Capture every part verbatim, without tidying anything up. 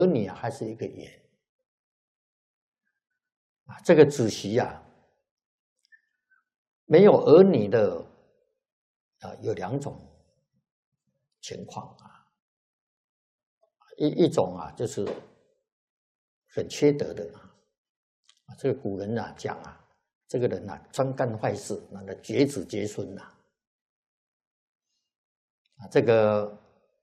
儿女啊，还是一个缘啊。这个子息啊，没有儿女的啊，有两种情况啊。一一种啊，就是很缺德的啊。这个古人啊讲啊，这个人啊专干坏事，那个绝子绝孙呐。啊，这个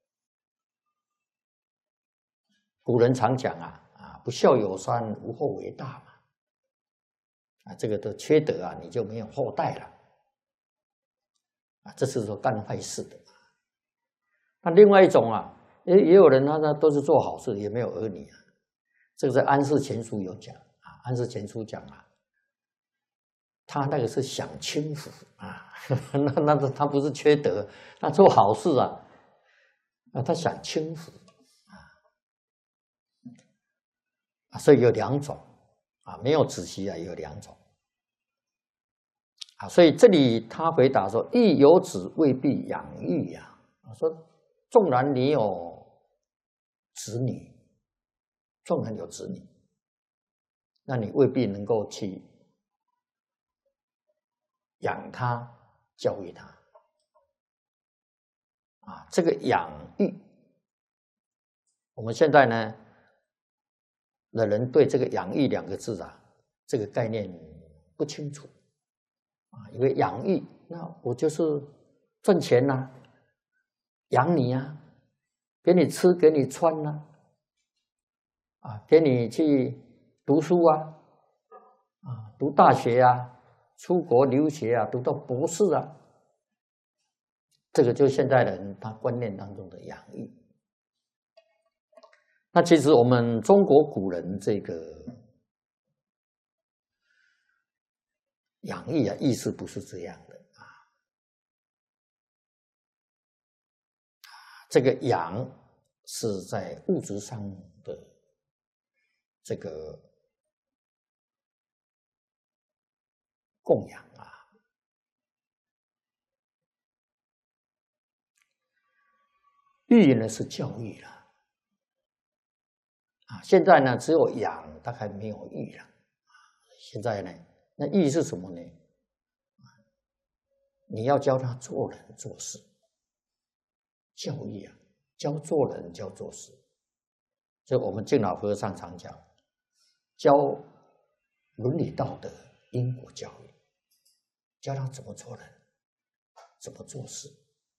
古人常讲啊，啊不孝有三，无后为大嘛。啊，这个的缺德啊，你就没有后代了。啊，这是说干坏事的。那另外一种啊，也也有人他呢都是做好事，也没有儿女啊。这个在《安世全书》有讲啊，《安世全书》讲啊，他那个是享清福啊，那那他不是缺德，他做好事啊，啊他享清福啊，所以有两种啊，没有子息啊，有两种啊，所以这里他回答说：“亦有子未必养育呀。”啊，说纵然你有子女，纵然有子女，那你未必能够去养他、教育他啊。这个养育，我们现在呢的人对这个养育两个字啊，这个概念不清楚啊，因为养育，那我就是赚钱呐、啊，养你啊，给你吃，给你穿呐、啊，啊，给你去读书啊，啊，读大学啊，出国留学啊，读到博士啊，这个就是现代人他观念当中的养育。那其实我们中国古人这个养育啊，意思不是这样的啊。这个养是在物质上的这个供养啊，育呢是教育了啊。现在呢，只有养，大概没有育了。现在呢，那育是什么呢？你要教他做人做事，教育啊，教做人，教做事。所以我们敬老和尚常讲，教伦理道德、因果教育，教他怎么做人，怎么做事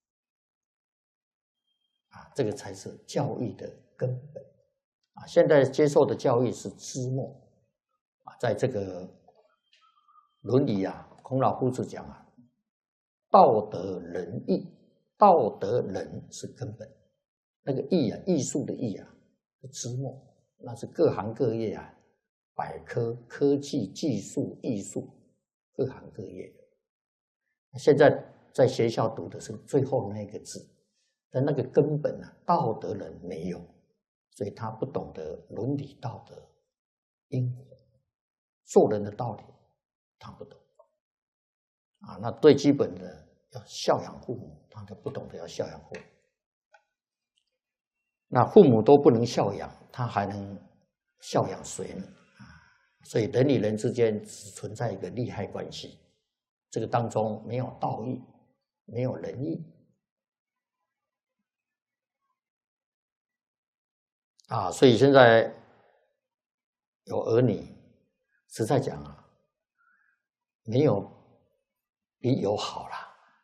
啊，这个才是教育的根本啊。现在接受的教育是枝末啊，在这个伦理啊，孔老夫子讲啊，道德仁义，道德仁是根本，那个义啊，艺术的义啊，是枝末，那是各行各业啊，百科、科技、技术、艺术，各行各业。现在在学校读的是最后那个字，但那个根本啊，道德人没有，所以他不懂得伦理道德、因果，做人的道理他不懂啊。那最基本的要孝养父母，他就不懂得要孝养父母。那父母都不能孝养，他还能孝养谁呢？啊，所以人与人之间只存在一个利害关系，这个当中没有道义，没有仁义啊。所以现在有儿女，实在讲啊，没有比有好啦。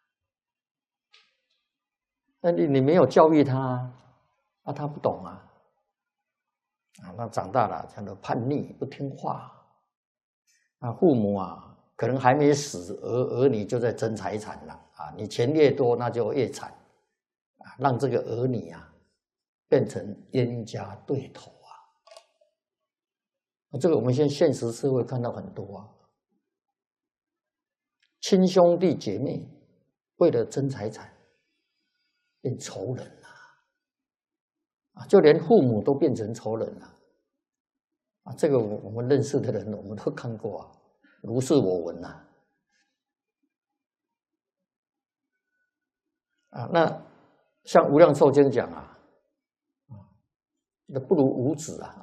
那你你没有教育他啊，他不懂啊。啊，那长大了，这样的叛逆不听话，那父母啊，可能还没死，儿儿女就在争财产了啊！你钱越多，那就越惨啊，让这个儿女啊变成冤家对头啊！这个我们现在现实社会看到很多啊，亲兄弟姐妹为了争财产变仇人了啊！就连父母都变成仇人了啊！这个我们认识的人，我们都看过啊，如是我闻呐。啊，那像无量寿经讲啊， 那不如无子啊。